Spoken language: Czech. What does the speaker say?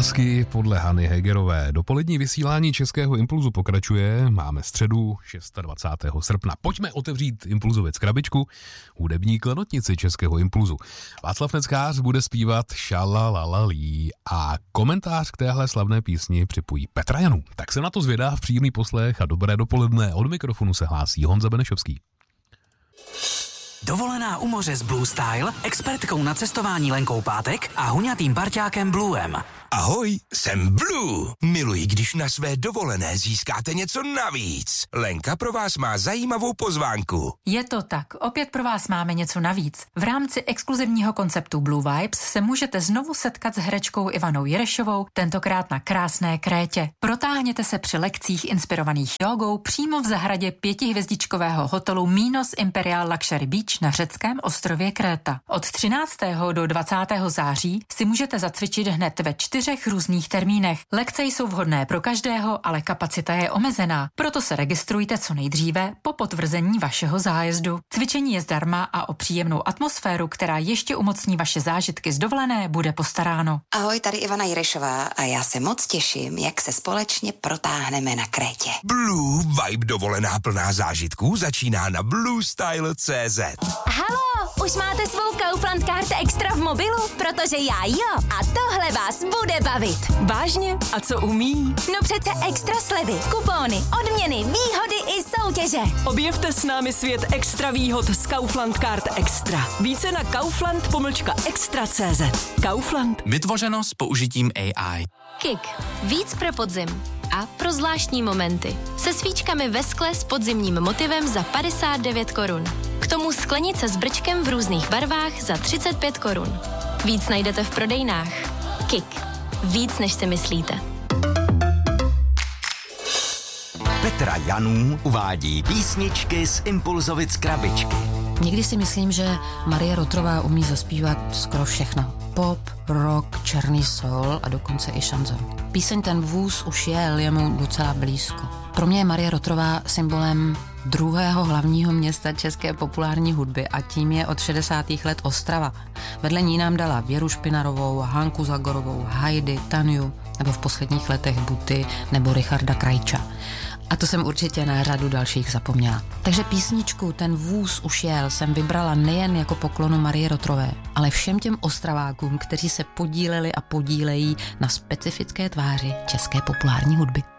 Otázky podle Hany Hegerové. Dopolední vysílání Českého impulzu pokračuje. Máme středu 26. srpna. Pojďme otevřít Impulzovic krabičku. Hudební klenotnici Českého impulzu. Václav Neckář bude zpívat Šalalalí a komentář k téhle slavné písni připojí Petra Janů. Tak se na to zvědá, v příjemný poslech a dobré dopoledne. Od mikrofonu se hlásí Honza Benešovský. Dovolená u moře s Blue Style, expertkou na cestování Lenkou Pátek a huňatým parťákem Bluem. Ahoj, jsem Blue. Miluji, když na své dovolené získáte něco navíc. Lenka pro vás má zajímavou pozvánku. Je to tak, opět pro vás máme něco navíc. V rámci exkluzivního konceptu Blue Vibes se můžete znovu setkat s herečkou Ivanou Jirešovou, tentokrát na krásné Krétě. Protáhněte se při lekcích inspirovaných jogou přímo v zahradě 5hvězdičkového hotelu Minos Imperial Luxury Beach na řeckém ostrově Kréta. Od 13. do 20. září si můžete zacvičit hned ve 4 různých termínech. Lekce jsou vhodné pro každého, ale kapacita je omezená, proto se registrujte co nejdříve po potvrzení vašeho zájezdu. Cvičení je zdarma a o příjemnou atmosféru, která ještě umocní vaše zážitky z dovolené, bude postaráno. Ahoj, tady Ivana Jirešová a já se moc těším, jak se společně protáhneme na Krétě. Blue Vibe dovolená plná zážitků začíná na bluestyle.cz. Halo, už máte svou Kaufland Card Extra v mobilu? Protože já jo. A tohle vás bude bavit. Vážně? A co umí? No přece extra slevy, kupóny, odměny, výhody i soutěže. Objevte s námi svět extra výhod z Kaufland Card Extra. Více na kaufland-extra.cz. Kaufland. Vytvořeno s použitím AI. Kik. Víc pro podzim. A pro zvláštní momenty. Se svíčkami ve skle s podzimním motivem za 59 korun. K tomu sklenice s brčkem v různých barvách za 35 korun. Víc najdete v prodejnách. Kik. Víc, než si myslíte. Petra Janů uvádí písničky z Impulzovic krabičky. Někdy si myslím, že Marie Rotrová umí zaspívat skoro všechno. Pop, rock, černý soul a dokonce i šanzon. Píseň Ten vůz už je mu docela blízko. Pro mě je Marie Rotrová symbolem druhého hlavního města české populární hudby a tím je od 60. let Ostrava. Vedle ní nám dala Věru Špinarovou, Hanku Zagorovou, Heidi, Tanju nebo v posledních letech Buty nebo Richarda Krajča. A to jsem určitě na řadu dalších zapomněla. Takže písničku Ten vůz už jel jsem vybrala nejen jako poklonu Marie Rotrové, ale všem těm Ostravákům, kteří se podíleli a podílejí na specifické tváři české populární hudby.